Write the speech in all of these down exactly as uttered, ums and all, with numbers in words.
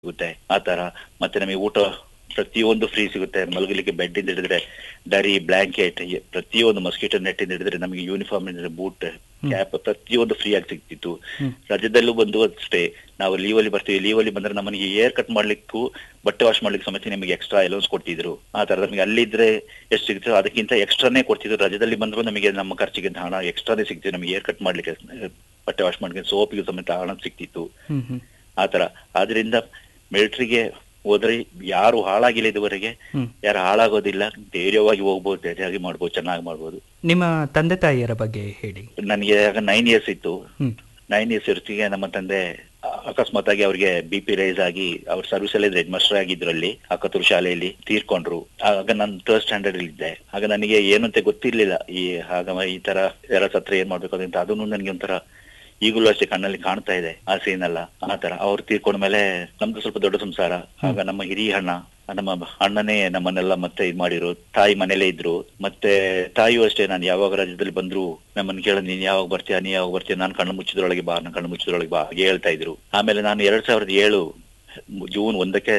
ಸಿಗುತ್ತೆ ಆ ತರ. ಮತ್ತೆ ನಮಗೆ ಊಟ ಪ್ರತಿಯೊಂದು ಫ್ರೀ ಸಿಗುತ್ತೆ. ಮಲಗಲಿಕ್ಕೆ ಬೆಡ್ ಇಂದ ಹಿಡಿದ್ರೆ ಡರಿ, ಬ್ಲಾಂಕೆಟ್, ಪ್ರತಿಯೊಂದು ಮಸ್ಕಿಟೋ ನೆಟ್ ಇಂದ ಹಿಡಿದ್ರೆ ನಮಗೆ ಯೂನಿಫಾರ್ಮ್ ಇಂದ ಬೂಟ್, ಕ್ಯಾಪ್ ಪ್ರತಿಯೊಂದು ಫ್ರೀ ಆಗಿ ಸಿಗ್ತಿತ್ತು. ರಜದಲ್ಲೂ ಬಂದು ಅಷ್ಟೇ, ನಾವು ಲೀವ್ ಅಲ್ಲಿ ಬರ್ತೀವಿ, ಲೀವ್ ಅಲ್ಲಿ ಬಂದ್ರೆ ನಮಗೆ ಏರ್ ಕಟ್ ಮಾಡ್ಲಿಕ್ಕೂ ಬಟ್ಟೆ ವಾಶ್ ಮಾಡ್ಲಿಕ್ಕೆ ಸಮೇತ ನಿಮಗೆ ಎಕ್ಸ್ಟ್ರಾ ಅಲೌನ್ಸ್ ಕೊಡ್ತಿದ್ರು. ಆ ತರ ನಮಗೆ ಅಲ್ಲಿದ್ರೆ ಎಷ್ಟು ಸಿಗುತ್ತೆ ಅದಕ್ಕಿಂತ ಎಕ್ಸ್ಟ್ರಾನೇ ಕೊಡ್ತಿದ್ರು. ರಜದಲ್ಲಿ ಬಂದ್ರು ನಮಗೆ ನಮ್ಮ ಖರ್ಚಿಗೆ ಹಣ ಎಕ್ಸ್ಟ್ರಾನೇ ಸಿಗ್ತಿತ್ತು. ನಮಗೆ ಏರ್ ಕಟ್ ಮಾಡ್ಲಿಕ್ಕೆ, ಬಟ್ಟೆ ವಾಶ್ ಮಾಡ್ಲಿಕ್ಕೆ ಸೋಪಿಗೆ ಸಮೇತ ಹಣ ಸಿಗ್ತಿತ್ತು ಆ ತರ. ಆದ್ರಿಂದ ಮಿಲಿಟರಿಗೆ ಹೋದ್ರೆ ಯಾರು ಹಾಳಾಗಿಲ್ಲ ಇದುವರೆಗೆ, ಯಾರು ಹಾಳಾಗೋದಿಲ್ಲ. ಧೈರ್ಯವಾಗಿ ಹೋಗ್ಬೋದು, ಧೈರ್ಯವಾಗಿ ಮಾಡ್ಬೋದು, ಚೆನ್ನಾಗಿ ಮಾಡ್ಬೋದು. ನಿಮ್ಮ ತಂದೆ ತಾಯಿಯರ ಬಗ್ಗೆ ಹೇಳಿ. ನನಗೆ ಆಗ ನೈನ್ ಇಯರ್ಸ್ ಇತ್ತು. ನೈನ್ ಇಯರ್ಸ್ ಇರ್ತಿಗೆ ನಮ್ಮ ತಂದೆ ಅಕಸ್ಮಾತ್ ಆಗಿ ಅವ್ರಿಗೆ ಬಿ ಪಿ ರೈಸ್ ಆಗಿ ಅವ್ರ ಸರ್ವಿಸ್ ಅಲ್ಲಿ ಹೆಡ್ ಮಾಸ್ಟರ್ ಆಗಿದ್ರಲ್ಲಿ ಅಕ್ಕತೂರು ಶಾಲೆಯಲ್ಲಿ ತೀರ್ಕೊಂಡ್ರು. ಆಗ ನಾನು ಥರ್ಡ್ ಸ್ಟ್ಯಾಂಡರ್ಡ್ ಅಲ್ಲಿ ಇದ್ದೆ. ಆಗ ನನಗೆ ಏನಂತ ಗೊತ್ತಿರ್ಲಿಲ್ಲ. ಈ ಆಗ ಈ ತರ ಯಾರ ಸತ್ರ ಏನ್ ಮಾಡ್ಬೇಕು ಅಂತ. ಅದನ್ನು ನನಗೆ ಒಂಥರ ಈಗಲೂ ಅಷ್ಟೇ ಕಣ್ಣಲ್ಲಿ ಕಾಣ್ತಾ ಇದೆ ಆ ಸೀನ್ ಎಲ್ಲ. ಆ ತರ ಅವ್ರು ತೀರ್ಕೊಂಡ್ಮೇಲೆ ನಮ್ದು ಸ್ವಲ್ಪ ದೊಡ್ಡ ಸಂಸಾರ. ಆಗ ನಮ್ಮ ಹಿರಿಯ ಅಣ್ಣ, ನಮ್ಮ ಅಣ್ಣನೇ ನಮ್ಮನ್ನೆಲ್ಲ ಮತ್ತೆ ಇದ್ ಮಾಡಿರು. ತಾಯಿ ಮನೇಲೇ ಇದ್ರು. ಮತ್ತೆ ತಾಯಿಯೂ ಅಷ್ಟೇ, ನಾನು ಯಾವಾಗ ರಾಜ್ಯದಲ್ಲಿ ಬಂದ್ರು ನಮ್ಮನ್ನ ಕೇಳೋದು, ನೀನ್ ಯಾವಾಗ ಬರ್ತೀಯ, ನೀ ಯಾವಾಗ ಬರ್ತೀಯ, ನಾನು ಕಣ್ಣು ಮುಚ್ಚಿದ್ರೊಳಗೆ ಬಾ, ನಾನು ಕಣ್ಣು ಮುಚ್ಚಿದ್ರೊಳಗೆ ಬಾ ಹಾಗೆ ಹೇಳ್ತಾ ಇದ್ರು. ಆಮೇಲೆ ನಾನು ಎರಡ್ ಸಾವಿರದ ಏಳು ಜೂನ್ ಒಂದಕ್ಕೆ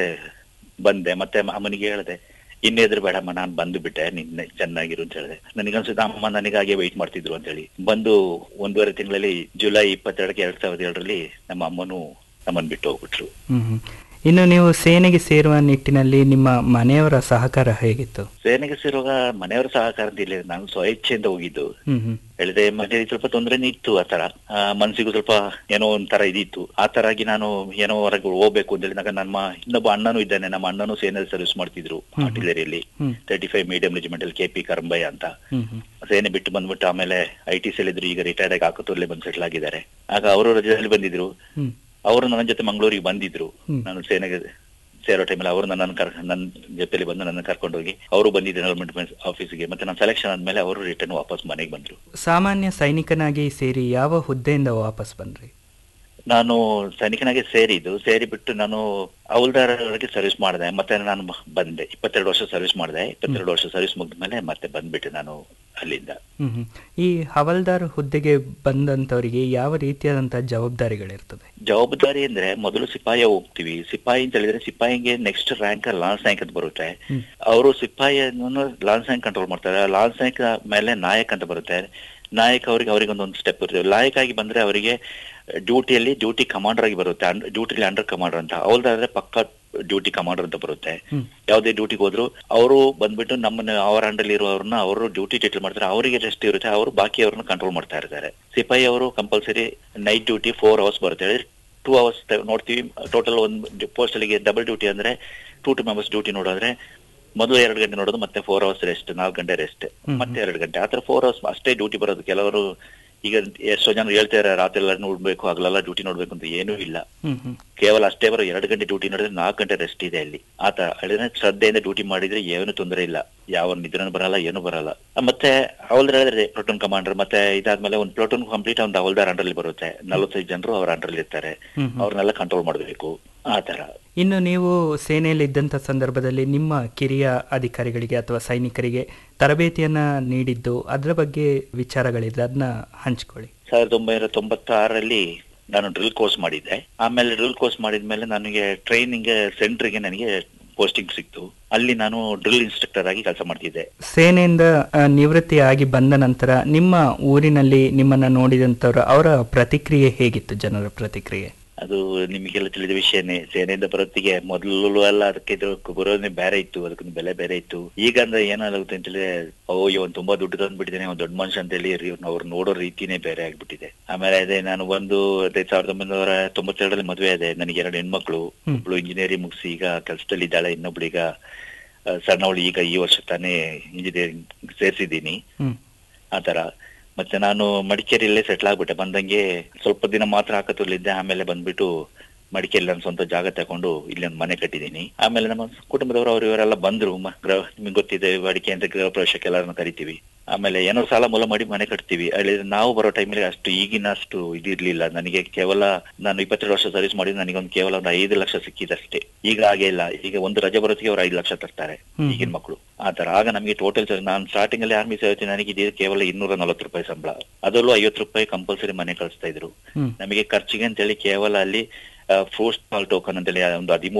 ಬಂದೆ. ಮತ್ತೆ ಅಮ್ಮನಿಗೆ ಹೇಳಿದೆ, ಇನ್ನೆದ್ರು ಬೇಡಮ್ಮ, ನಾನ್ ಬಂದು ಬಿಟ್ಟೆ, ನಿನ್ನೆ ಚೆನ್ನಾಗಿರು ಅಂತ ಹೇಳಿದೆ. ನನಗನ್ಸುತ್ತೆ ಅಮ್ಮ ನನಗಾಗೆ ವೆಯ್ಟ್ ಮಾಡ್ತಿದ್ರು ಅಂತ ಹೇಳಿ. ಬಂದು ಒಂದೂವರೆ ತಿಂಗಳಲ್ಲಿ ಜುಲೈ ಇಪ್ಪತ್ತೆರಡಕ್ಕೆ ಎರಡ್ ಸಾವಿರದ ಏಳರಲ್ಲಿ ನಮ್ಮ ಅಮ್ಮನು ನಮ್ಮನ್ನು ಬಿಟ್ಟು ಹೋಗ್ಬಿಟ್ರು. ಹ್ಮ್ ಇನ್ನು ನೀವು ಸೇನೆಗೆ ಸೇರುವ ನಿಟ್ಟಿನಲ್ಲಿ ನಿಮ್ಮ ಮನೆಯವರ ಸಹಕಾರ ಹೇಗಿತ್ತು? ಸೇನೆಗೆ ಸೇರುವಾಗ ಮನೆಯವರ ಸಹಕಾರ ಇಲ್ಲ, ನಾನು ಸ್ವಇಚ್ಛೆಯಿಂದ ಹೋಗಿದ್ದು. ಹೇಳಿದೆ ಮನೆಯಲ್ಲಿ ಸ್ವಲ್ಪ ತೊಂದರೆನೇ ಇತ್ತು. ಆ ತರ ಮನ್ಸಿಗೂ ಸ್ವಲ್ಪ ಏನೋ ಒಂಥರ ಇದಿತ್ತು. ಆ ತರಾಗಿ ನಾನು ಏನೋ ಹೊರಗೆ ಹೋಗ್ಬೇಕು ಅಂತ ಹೇಳಿದಾಗ ನಮ್ಮ ಇನ್ನೊಬ್ಬ ಅಣ್ಣನೂ ಇದ್ದಾನೆ. ನಮ್ಮ ಅಣ್ಣನೂ ಸೇನೆಯಲ್ಲಿ ಸರ್ವಿಸ್ ಮಾಡ್ತಿದ್ರು ಆರ್ಟಿಲರಿಯಲ್ಲಿ, ತರ್ಟಿ ಫೈವ್ ಮೀಡಿಯಂ ರೆಜಿಮೆಂಟ್ ಅಲ್ಲಿ ಕೆ ಪಿ ಕರಂಬಯ್ಯ ಅಂತ. ಸೇನೆ ಬಿಟ್ಟು ಬಂದ್ಬಿಟ್ಟು ಆಮೇಲೆ ಐ ಟಿ ಸಿ ಇದ್ರು. ಈಗ ರಿಟೈರ್ಡ್ ಆಗಿ ಆಕತೂರಲ್ಲಿ ಬಂದು ಸೆಟ್ಲ್ ಆಗಿದ್ದಾರೆ. ಆಗ ಅವರು ರಜೆಯಲ್ಲಿ ಬಂದಿದ್ರು. ಅವರು ನನ್ನ ಜೊತೆ ಮಂಗಳೂರಿಗೆ ಬಂದಿದ್ರು. ನಾನು ಸೇನೆಗೆ ಸೇರೋ ಟೈಮಲ್ಲಿ ಅವರು ನನ್ನ ಕರ್ ನನ್ನ ಜೊತೆಲಿ ಬಂದು ನನ್ನ ಕರ್ಕೊಂಡು ಹೋಗಿ ಅವರು ಬಂದಿದ್ರು ಎನ್ರೋಲ್ಮೆಂಟ್ ಆಫೀಸಿಗೆ. ಮತ್ತೆ ನಾನು ಸೆಲೆಕ್ಷನ್ ಆದ್ಮೇಲೆ ಅವರು ರಿಟರ್ನ್ ವಾಪಸ್ ಮನೆಗೆ ಬಂದ್ರು. ಸಾಮಾನ್ಯ ಸೈನಿಕನಾಗಿ ಸೇರಿ ಯಾವ ಹುದ್ದೆಯಿಂದ ವಾಪಸ್ ಬಂದ್ರಿ? ನಾನು ಸೈನಿಕನಾಗಿ ಸೇರಿದ್ದು, ಸೇರಿ ಬಿಟ್ಟು ನಾನು ಹವಲ್ದಾರರಿಗೆ ಸರ್ವಿಸ್ ಮಾಡಿದೆ. ಮತ್ತೆ ನಾನು ಬಂದೆ. ಇಪ್ಪತ್ತೆರಡು ವರ್ಷ ಸರ್ವಿಸ್ ಮಾಡಿದೆ. ಇಪ್ಪತ್ತೆರಡು ವರ್ಷ ಸರ್ವಿಸ್ ಮುಗಿದ್ಮೇಲೆ ಮತ್ತೆ ಬಂದ್ಬಿಟ್ಟೆ ನಾನು ಅಲ್ಲಿಂದ. ಹ್ಮ್ ಈ ಹವಲ್ದಾರ್ ಹುದ್ದೆಗೆ ಬಂದಂತವರಿಗೆ ಯಾವ ರೀತಿಯಾದಂತಹ ಜವಾಬ್ದಾರಿಗಳಿರ್ತದೆ? ಜವಾಬ್ದಾರಿ ಅಂದ್ರೆ ಮೊದಲು ಸಿಪಾಯಿ ಹೋಗ್ತೀವಿ. ಸಿಪಾಯಿ ಅಂತ ಹೇಳಿದ್ರೆ ಸಿಪಾಯಿಗೆ ನೆಕ್ಸ್ಟ್ ರ್ಯಾಂಕ್ ಲಾನ್ಸ್ ರ್ಯಾಂಕ್ ಅಂತ ಬರುತ್ತೆ. ಅವರು ಸಿಪಾಯಿಯನ್ನು ಲಾನ್ಸ್ ರ್ಯಾಂಕ್ ಕಂಟ್ರೋಲ್ ಮಾಡ್ತಾರೆ. ಲಾನ್ಸ್ ರ್ಯಾಂಕ್ ಮೇಲೆ ನಾಯಕ್ ಅಂತ ಬರುತ್ತೆ. ನಾಯಕ್ ಅವರಿಗೆ ಅವರಿಗೆ ಒಂದೊಂದು ಸ್ಟೆಪ್ ಇರುತ್ತೆ. ನಾಯಕ್ ಆಗಿ ಬಂದ್ರೆ ಅವರಿಗೆ ಡ್ಯೂಟಿಯಲ್ಲಿ ಡ್ಯೂಟಿ ಕಮಾಂಡರ್ ಆಗಿ ಬರುತ್ತೆ. ಡ್ಯೂಟಿಲಿ ಅಂಡರ್ ಕಮಾಂಡರ್ ಅಂತ. ಹವಲ್ದಾರ್ ಪಕ್ಕ ಡ್ಯೂಟಿ ಕಮಾಂಡರ್ ಅಂತ ಬರುತ್ತೆ. ಯಾವುದೇ ಡ್ಯೂಟಿಗೆ ಹೋದ್ರು ಅವರು ಬಂದ್ಬಿಟ್ಟು ನಮ್ಮನ್ನ ಅವರ ಅಂಡರ್ ಇರುವವ್ರನ್ನ ಅವರು ಡ್ಯೂಟಿ ಟೈಟಲ್ ಮಾಡ್ತಾರೆ. ಅವರಿಗೆ ರೆಸ್ಟ್ ಇರುತ್ತೆ. ಅವರು ಬಾಕಿ ಅವ್ರನ್ನ ಕಂಟ್ರೋಲ್ ಮಾಡ್ತಾ ಇರ್ತಾರೆ. ಸಿಪಾಯಿ ಅವರು compulsory night duty four hours ಬರುತ್ತೆ. ಟೂ ಅವರ್ಸ್ ನೋಡ್ತೀವಿ. ಟೋಟಲ್ ಒಂದು ಪೋಸ್ಟ್ ಅಲ್ಲಿ ಡಬಲ್ ಡ್ಯೂಟಿ ಅಂದ್ರೆ ಟೂ ಟು ಮೆಂಬರ್ಸ್ ಡ್ಯೂಟಿ ನೋಡಿದ್ರೆ ಮೊದಲು ಎರಡು ಗಂಟೆ ನೋಡೋದು, ಮತ್ತೆ ಫೋರ್ ಅವರ್ಸ್ ರೆಸ್ಟ್, ನಾಲ್ಕು ಗಂಟೆ ರೆಸ್ಟ್, ಮತ್ತೆ ಎರಡು ಗಂಟೆ. ಆತರ ಫೋರ್ ಅವರ್ಸ್ ಅಷ್ಟೇ ಡ್ಯೂಟಿ ಬರೋದು. ಕೆಲವರು ಈಗ ಎಷ್ಟೋ ಜನ ಹೇಳ್ತಾರೆ ರಾತ್ರಿ ಎಲ್ಲ ನೋಡ್ಬೇಕು, ಹಗಲೆಲ್ಲ ಡ್ಯೂಟಿ ನೋಡ್ಬೇಕು ಅಂತ. ಏನೂ ಇಲ್ಲ, ಕೇವಲ ಅಷ್ಟೇ ಬರೋ. ಎರಡು ಗಂಟೆ ಡ್ಯೂಟಿ ನೋಡಿದ್ರೆ ನಾಲ್ಕು ಗಂಟೆ ರೆಸ್ಟ್ ಇದೆ ಅಲ್ಲಿ. ಆತರ ಹೇಳಿದ್ರೆ ಶ್ರದ್ಧೆಯಿಂದ ಡ್ಯೂಟಿ ಮಾಡಿದ್ರೆ ಏನು ತೊಂದರೆ ಇಲ್ಲ. ಯಾವ ನಿದ್ರೆನೂ ಬರಲ್ಲ, ಏನು ಬರಲ್ಲ. ಮತ್ತೆ ಹವಲ್ದಾರ್ ಹೇಳಿದ್ರೆ ಪ್ಲಟೂನ್ ಕಮಾಂಡರ್. ಮತ್ತೆ ಇದಾದ್ಮೇಲೆ ಒಂದು ಪ್ಲಟೂನ್ ಕಂಪ್ಲೀಟ್ ಒಂದು ಹವಲ್ದಾರ್ ಅಂಡರ್ ಬರುತ್ತೆ. ನಲವತ್ತೈದು ಜನರು ಅವರ ಅಂಡರ್ ಇರ್ತಾರೆ. ಅವ್ರನ್ನೆಲ್ಲ ಕಂಟ್ರೋಲ್ ಮಾಡಬೇಕು. ಆ ತರ. ಇನ್ನು ನೀವು ಸೇನೆಯಲ್ಲಿ ಇದ್ದಂಥ ಸಂದರ್ಭದಲ್ಲಿ ನಿಮ್ಮ ಕಿರಿಯ ಅಧಿಕಾರಿಗಳಿಗೆ ಅಥವಾ ಸೈನಿಕರಿಗೆ ತರಬೇತಿಯನ್ನ ನೀಡಿದ್ದು, ಅದರ ಬಗ್ಗೆ ವಿಚಾರಗಳಿದೆ, ಅದನ್ನ ಹಂಚ್ಕೊಳ್ಳಿ. ಸಾವಿರದ ಒಂಬೈನೂರ ತೊಂಬತ್ತಾರರಲ್ಲಿ ನಾನು ಡ್ರಿಲ್ ಕೋರ್ಸ್ ಮಾಡಿದ್ದೆ. ಆಮೇಲೆ ಡ್ರಿಲ್ ಕೋರ್ಸ್ ಮಾಡಿದ್ಮೇಲೆ ನನಗೆ ಟ್ರೈನಿಂಗ್ ಸೆಂಟರ್ಗೆ ನನಗೆ ಪೋಸ್ಟಿಂಗ್ ಸಿಕ್ತು. ಅಲ್ಲಿ ನಾನು ಡ್ರಿಲ್ ಇನ್ಸ್ಟ್ರಕ್ಟರ್ ಆಗಿ ಕೆಲಸ ಮಾಡ್ತಿದ್ದೆ. ಸೇನೆಯಿಂದ ನಿವೃತ್ತಿ ಆಗಿ ಬಂದ ನಂತರ ನಿಮ್ಮ ಊರಿನಲ್ಲಿ ನಿಮ್ಮನ್ನ ನೋಡಿದಂತವ್ರು ಅವರ ಪ್ರತಿಕ್ರಿಯೆ ಹೇಗಿತ್ತು? ಜನರ ಪ್ರತಿಕ್ರಿಯೆ? ಅದು ನಿಮಗೆಲ್ಲ ತಿಳಿದ ವಿಷಯನೇ. ಸೇನೆಯಿಂದ ಬರೋತ್ತಿಗೆ ಮೊದಲು ಎಲ್ಲ ಅದಕ್ಕೆ ಬರೋದೇ ಬೇರೆ ಇತ್ತು, ಅದಕ್ಕೊಂದು ಬೆಲೆ ಬೇರೆ ಇತ್ತು. ಈಗ ಅಂದ್ರೆ ಏನಾಗುತ್ತೆ ಅಂತ ಹೇಳಿದ್ರೆ, ಓ ಇವನ್ ತುಂಬಾ ದುಡ್ಡು ತಂದ್ಬಿಟ್ಟಿದ್ದೇನೆ, ಅವ್ನು ದೊಡ್ಡ ಮನುಷ್ಯ ಅಂತ ಹೇಳಿ ಅವ್ರು ನೋಡೋ ರೀತಿನೇ ಬೇರೆ ಆಗ್ಬಿಟ್ಟಿದೆ. ಆಮೇಲೆ ಅದೇ ನಾನು ಒಂದು ಸಾವಿರದ ಒಂಬೈನೂರ ತೊಂಬತ್ತೆರಡರಲ್ಲಿ ಮದುವೆ ಆದೆ. ನನಗೆ ಎರಡು ಹೆಣ್ಮಕ್ಳು. ಒಬ್ಳು ಇಂಜಿನಿಯರಿಂಗ್ ಮುಗಿಸಿ ಈಗ ಕೆಲಸದಲ್ಲಿ ಇದ್ದಾಳೆ. ಇನ್ನೊಬ್ಳು ಈಗ ಸಣ್ಣವಳು, ಈಗ ಈ ವರ್ಷ ತಾನೇ ಇಂಜಿನಿಯರಿಂಗ್ ಸೇರ್ಸಿದ್ದೀನಿ. ಆತರ. ಮತ್ತೆ ನಾನು ಮಡಿಕೇರಿಯಲ್ಲೇ ಸೆಟ್ಲ್ ಆಗ್ಬಿಟ್ಟೆ. ಬಂದಂಗೆ ಸ್ವಲ್ಪ ದಿನ ಮಾತ್ರ ಆಕತೂರಲ್ಲಿದ್ದೆ. ಆಮೇಲೆ ಬಂದ್ಬಿಟ್ಟು ಮಡಿಕೇರಿ ನನ್ನ ಸ್ವಂತ ಜಾಗ ತಗೊಂಡು ಇಲ್ಲಿ ಒಂದು ಮನೆ ಕಟ್ಟಿದ್ದೀನಿ. ಆಮೇಲೆ ನಮ್ಮ ಕುಟುಂಬದವರು ಅವರು ಇವರೆಲ್ಲ ಬಂದ್ರು. ನಿಮ್ಗೆ ಗೊತ್ತಿದೆ, ಅಡಿಕೆ ಅಂತ ಗೃಹ ಪ್ರವೇಶಕ್ಕೆ ಎಲ್ಲರನ್ನ ಕರಿತೀವಿ. ಆಮೇಲೆ ಏನೋ ಸಾಲ ಮೂಲ ಮಾಡಿ ಮನೆ ಕಟ್ತೀವಿ. ಅಲ್ಲಿ ನಾವು ಬರೋ ಟೈಮಲ್ಲಿ ಅಷ್ಟು ಈಗಿನ ಅಷ್ಟು ಇದಿರ್ಲಿಲ್ಲ. ನನಗೆ ಕೇವಲ ನಾನು ಇಪ್ಪತ್ತೆರಡು ವರ್ಷ ಸರ್ವಿಸ್ ಮಾಡಿದ್ರೆ ನನಗೆ ಒಂದು ಕೇವಲ ಒಂದು ಐದು ಲಕ್ಷ ಸಿಕ್ಕಿದಷ್ಟೇ. ಈಗ ಹಾಗೆ ಇಲ್ಲ. ಈಗ ಒಂದು ರಜೆ ಬರೋತ್ತಿಗೆ ಅವ್ರು ಐದು ಲಕ್ಷ ತರ್ತಾರೆ ಈಗಿನ ಮಕ್ಕಳು. ಆತರ. ಆಗ ನಮಗೆ ಟೋಟಲ್ ನಾನು ಸ್ಟಾರ್ಟಿಂಗ್ ಅಲ್ಲಿ ಆರ್ಮಿ ಸೇರ್ತೀನಿ, ನನಗೆ ಇದೆ ಕೇವಲ ಇನ್ನೂರ ನಲವತ್ತು ರೂಪಾಯಿ ಸಂಬಳ. ಅದರಲ್ಲೂ ಐವತ್ತು ರೂಪಾಯಿ ಕಂಪಲ್ಸರಿ ಮನೆ ಕಳಿಸ್ತಾ ಇದ್ರು. ನಮಗೆ ಖರ್ಚಿಗೆ ಅಂತೇಳಿ ಕೇವಲ ಅಲ್ಲಿ ಫೋಸ್ಟ್ ಟೋಕನ್ ಅಂತೇಳಿ ಒಂದು ಹದಿಮೂರು